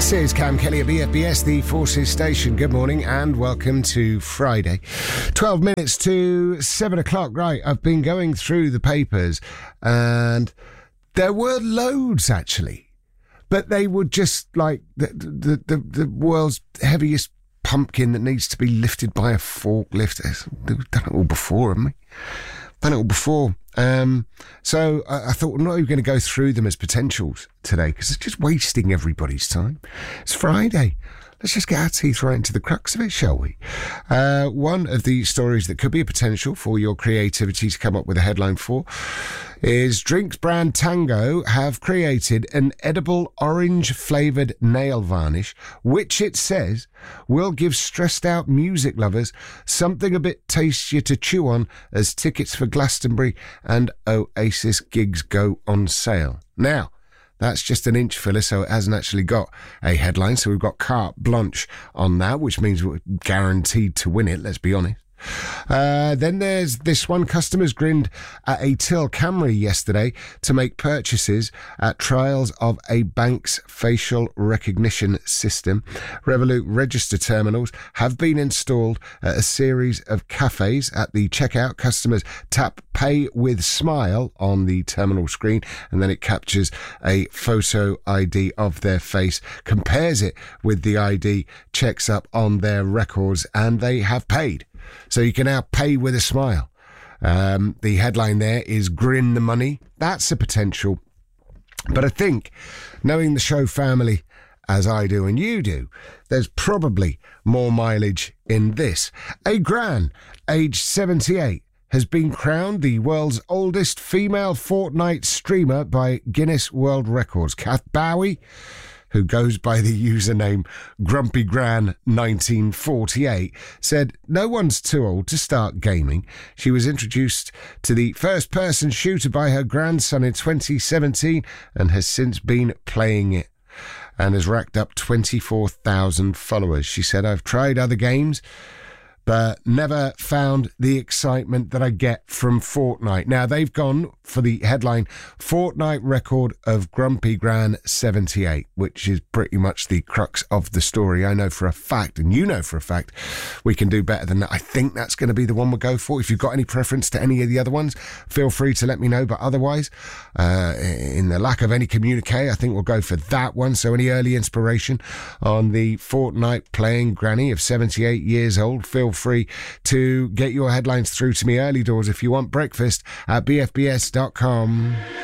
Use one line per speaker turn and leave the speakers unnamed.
This is Cam Kelly at BFBS, the Forces Station. Good morning and welcome to Friday. 12 minutes to 7 o'clock. Right, I've been going through the papers and there were loads actually, but they were just like the world's heaviest pumpkin that needs to be lifted by a forklift. We've done it all before, haven't we? Done it all before. So I thought we're not even going to go through them as potentials today because it's just wasting everybody's time. It's Friday. Let's just get our teeth right into the crux of it, shall we? One of the stories that could be a potential for your creativity to come up with a headline for is drinks brand Tango have created an edible orange-flavoured nail varnish, which it says will give stressed-out music lovers something a bit tastier to chew on as tickets for Glastonbury and Oasis gigs go on sale. Now, that's just an inch filler, so it hasn't actually got a headline. So we've got carte blanche on that, which means we're guaranteed to win it, let's be honest. Then there's this one. Customers grinned at a till Camry yesterday to make purchases at trials of a bank's facial recognition system. Revolut register terminals have been installed at a series of cafes. At the checkout, customers tap Pay with Smile on the terminal screen and then it captures a photo ID of their face, compares it with the ID, checks up on their records, and they have paid. So you can now pay with a smile. The headline there is Grin the Money. That's a potential. But I think, knowing the show family as I do and you do, there's probably more mileage in this. A gran, aged 78, has been crowned the world's oldest female Fortnite streamer by Guinness World Records. Kath Bowie, who goes by the username GrumpyGran1948, said no one's too old to start gaming. She was introduced to the first-person shooter by her grandson in 2017 and has since been playing it and has racked up 24,000 followers. She said, I've tried other games, but never found the excitement that I get from Fortnite. Now, they've gone for the headline, Fortnite record of Grumpy Gran 78, which is pretty much the crux of the story. I know for a fact, and you know for a fact, we can do better than that. I think that's going to be the one we'll go for. If you've got any preference to any of the other ones, feel free to let me know. But otherwise, in the lack of any communique, I think we'll go for that one. So any early inspiration on the Fortnite playing granny of 78 years old, feel free to get your headlines through to me early doors if you want. Breakfast at bfbs.com.